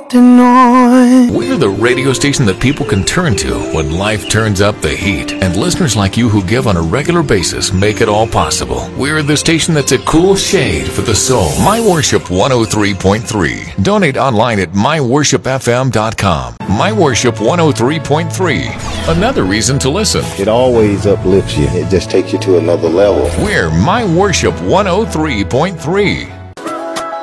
drifting on. We're the radio station that people can turn to when life turns up the heat. And listeners like you who give on a regular basis make it all possible. We're the station that's a cool shade for the soul. My Worship 103.3. Donate online at myworshipfm.com. My Worship 103.3. Another reason to listen. It always uplifts you. It just takes you to another level. We're My Worship 103.3.